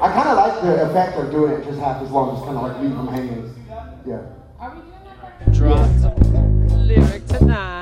I kind of like the effect of doing it just half as long, just kind of like leave them hanging. Yeah. Are we doing that? Drop some lyric tonight.